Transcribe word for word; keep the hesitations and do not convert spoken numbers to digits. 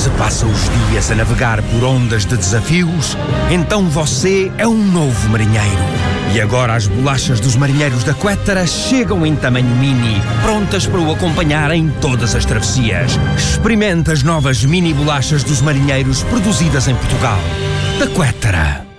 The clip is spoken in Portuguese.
Se passa os dias a navegar por ondas de desafios, então você é um novo marinheiro. E agora as bolachas dos marinheiros da Quettara chegam em tamanho mini, prontas para o acompanhar em todas as travessias. Experimente as novas mini bolachas dos marinheiros produzidas em Portugal. Da Quettara.